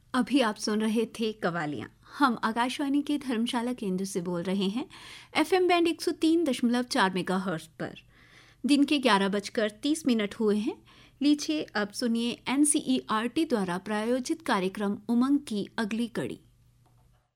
अभी आप सुन रहे थे कवालियाँ। हम आकाशवाणी के धर्मशाला केंद्र से बोल रहे हैं, एफएम बैंड 103.4 मेगाहर्ट्ज पर। दिन के 11:30 हुए हैं। लीजिए अब सुनिए एनसीईआरटी द्वारा प्रायोजित कार्यक्रम उमंग की अगली कड़ी।